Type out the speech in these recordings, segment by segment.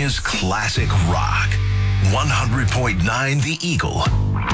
California's classic rock. 100.9 The Eagle.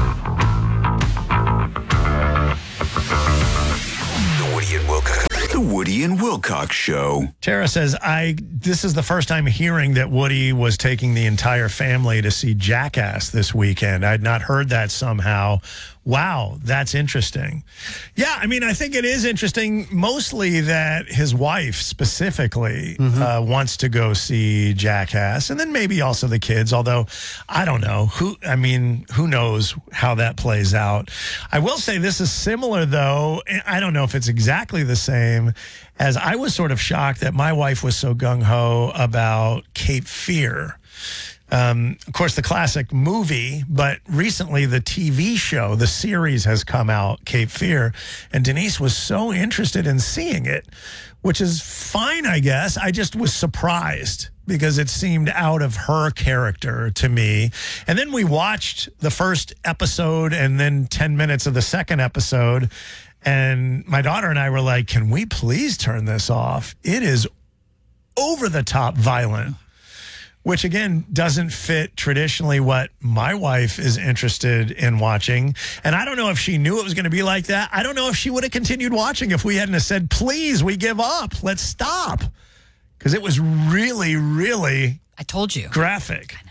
The Woody and Wilcox Show. Tara says, this is the first time hearing that Woody was taking the entire family to see Jackass this weekend. I'd not heard that somehow. Wow, that's interesting. Yeah, I mean, I think it is interesting mostly that his wife specifically wants to go see Jackass, and then maybe also the kids, although I don't know. Who knows how that plays out. I will say this is similar, though. I don't know if it's exactly the same, as I was sort of shocked that my wife was so gung-ho about Cape Fear. Of course, the classic movie, but recently the TV show, the series has come out, Cape Fear, and Denise was so interested in seeing it, which is fine, I guess. I just was surprised because it seemed out of her character to me. And then we watched the first episode and then 10 minutes of the second episode, and my daughter and I were like, can we please turn this off? It is over-the-top violent. Which, again, doesn't fit traditionally what my wife is interested in watching. And I don't know if she knew it was going to be like that. I don't know if she would have continued watching if we hadn't have said, please, we give up. Let's stop. Because it was really, really I told you. Graphic. I know.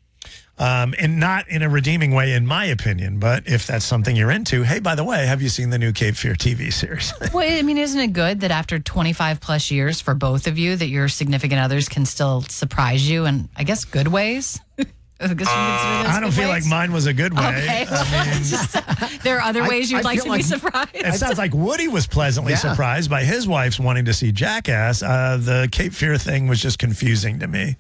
And not in a redeeming way, in my opinion. But if that's something you're into, hey, by the way, have you seen the new Cape Fear TV series? Well, I mean, isn't it good that after 25 plus years for both of you that your significant others can still surprise you in, I guess, good ways? I don't feel like mine was a good way. Okay. There are other ways you'd like to be surprised. It sounds like Woody was pleasantly surprised by his wife's wanting to see Jackass. The Cape Fear thing was just confusing to me.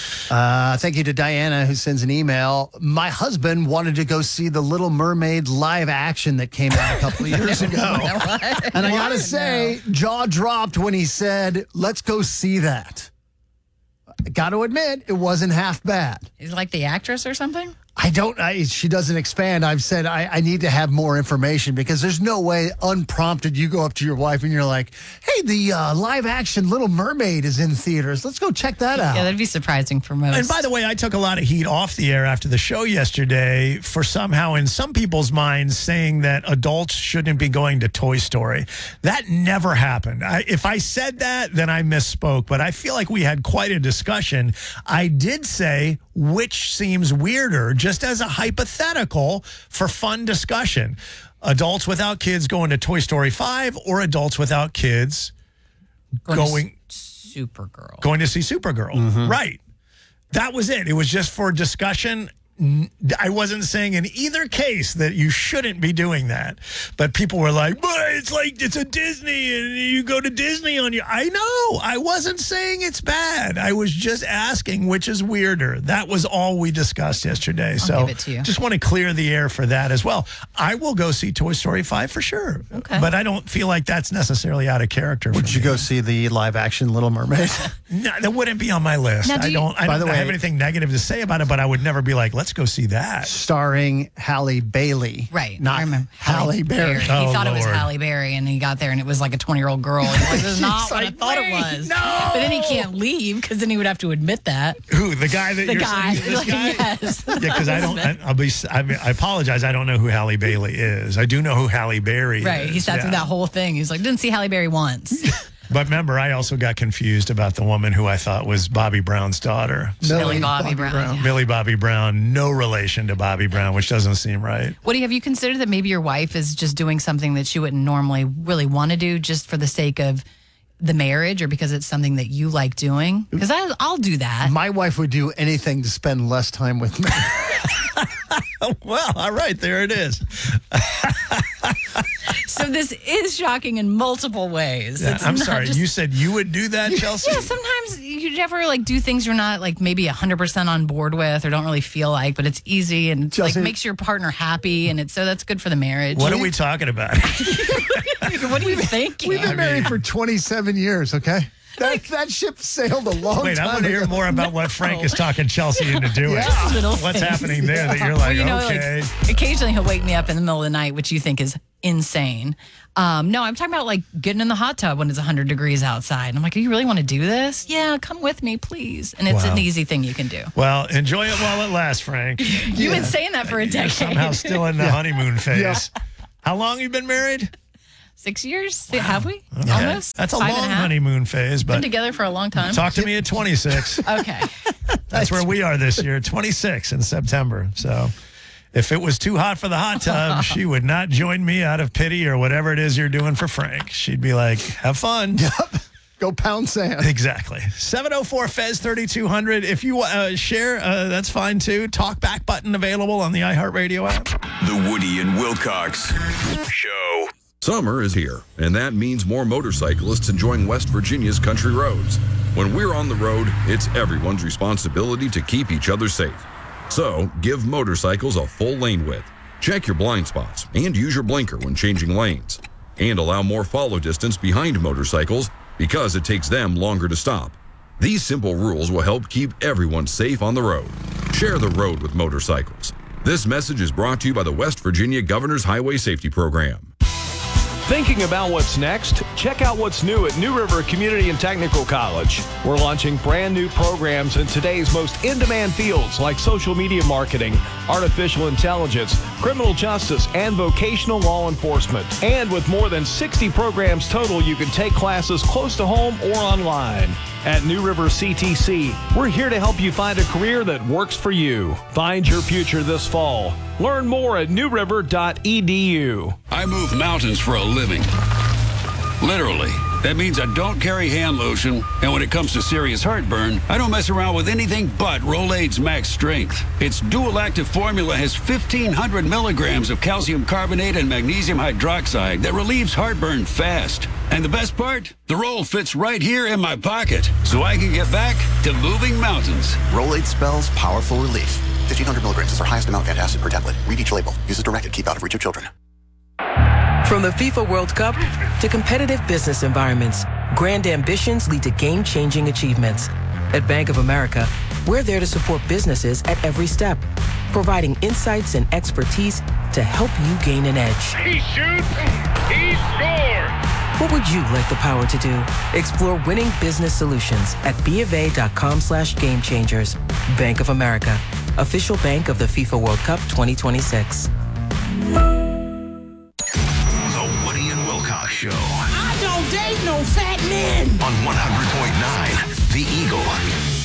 Thank you to Diana, who sends an email. My husband wanted to go see The Little Mermaid live action that came out a couple of years ago. And I got to say, jaw dropped when he said, let's go see that. Got to admit, it wasn't half bad. Is like the actress or something? She doesn't expand. I've said I need to have more information because there's no way unprompted you go up to your wife and you're like, hey, the live action Little Mermaid is in theaters. Let's go check that out. Yeah, that'd be surprising for most. And by the way, I took a lot of heat off the air after the show yesterday for somehow in some people's minds saying that adults shouldn't be going to Toy Story. That never happened. If I said that, then I misspoke. But I feel like we had quite a discussion. I did say which seems weirder, just as a hypothetical for fun discussion. Adults without kids going to Toy Story 5 or adults without kids going Supergirl. Going to see Supergirl. Right. That was it. It was just for discussion. I wasn't saying in either case that you shouldn't be doing that. But people were like, but it's a Disney and you go to Disney on your... I know. I wasn't saying it's bad. I was just asking which is weirder. That was all we discussed yesterday. I'll give it to you. Just want to clear the air for that as well. I will go see Toy Story 5 for sure. Okay. But I don't feel like that's necessarily out of character. Would you go see the live action Little Mermaid? No, that wouldn't be on my list. Now, I don't have anything negative to say about it, but I would never be like, let's go see that. Starring Halle Bailey. Right. Not I remember. Halle Berry. He thought it was Halle Berry, and he got there, and it was like a 20-year-old girl. And he's like, this is not what I thought it was. No! But then he can't leave, because then he would have to admit that. Who? The guy that The you're guy. saying? This guy? Yes. Yeah, because I apologize. I don't know who Halle Bailey is. I do know who Halle Berry is. Right. He sat through that whole thing. He's like, didn't see Halle Berry once. But remember, I also got confused about the woman who I thought was Bobby Brown's daughter. Millie Bobby Brown. Yeah. Millie Bobby Brown, no relation to Bobby Brown, which doesn't seem right. Woody, have you considered that maybe your wife is just doing something that she wouldn't normally really want to do just for the sake of the marriage or because it's something that you like doing? Because I'll do that. My wife would do anything to spend less time with me. Well, all right, there it is. So this is shocking in multiple ways. Yeah, It's I'm not sorry. just- You said you would do that, Chelsea? Yeah, sometimes you never do things you're not maybe 100% on board with or don't really feel like, but it's easy and it's Chelsea- makes your partner happy and so that's good for the marriage. What are we talking about? What are you thinking? We've been married for 27 years, okay? That ship sailed a long Wait, time I want to hear ago. more about what Frank is talking Chelsea into doing. Little What's things. happening there that you're like, okay. Occasionally he'll wake me up in the middle of the night, which you think is insane. No, I'm talking about like getting in the hot tub when it's 100 degrees outside. And I'm like, do you really want to do this? Yeah, come with me, please. And it's Wow. an easy thing you can do. Well, enjoy it while it lasts, Frank. You've been saying that for a You're decade. somehow still in the honeymoon phase. How long you been married? 6 years? Have we? Yeah. Almost? That's a 5.5? long honeymoon phase, Been but together for a long time. talk to me at 26. Okay. That's where we are this year, 26 in September. So if it was too hot for the hot tub, she would not join me out of pity or whatever it is you're doing for Frank. She'd be like, have fun. Go pound sand. Exactly. 704 Fez 3200. If you share, that's fine too. Talk back button available on the iHeartRadio app. The Woody and Wilcox Show. Summer is here, and that means more motorcyclists enjoying West Virginia's country roads. When we're on the road, it's everyone's responsibility to keep each other safe. So, give motorcycles a full lane width. Check your blind spots and use your blinker when changing lanes. And allow more follow distance behind motorcycles because it takes them longer to stop. These simple rules will help keep everyone safe on the road. Share the road with motorcycles. This message is brought to you by the West Virginia Governor's Highway Safety Program. Thinking about what's next? Check out what's new at New River Community and Technical College. We're launching brand new programs in today's most in-demand fields like social media marketing, artificial intelligence, criminal justice, and vocational law enforcement. And with more than 60 programs total, you can take classes close to home or online. At New River CTC, we're here to help you find a career that works for you. Find your future this fall. Learn more at newriver.edu. I move mountains for a living. Literally. That means I don't carry hand lotion, and when it comes to serious heartburn, I don't mess around with anything but Rolaids Max Strength. Its dual-active formula has 1,500 milligrams of calcium carbonate and magnesium hydroxide that relieves heartburn fast. And the best part? The roll fits right here in my pocket, so I can get back to moving mountains. Rolaids spells powerful relief. 1,500 milligrams is our highest amount of antacid per tablet. Read each label. Use as directed. Keep out of reach of children. From the FIFA World Cup to competitive business environments, grand ambitions lead to game-changing achievements. At Bank of America, we're there to support businesses at every step, providing insights and expertise to help you gain an edge. He shoots, he scores! What would you like the power to do? Explore winning business solutions at BofA.com/gamechangers. Bank of America, official bank of the FIFA World Cup 2026. The Woody and Wilcox Show. I don't date no fat men. On 100.9 The Eagle.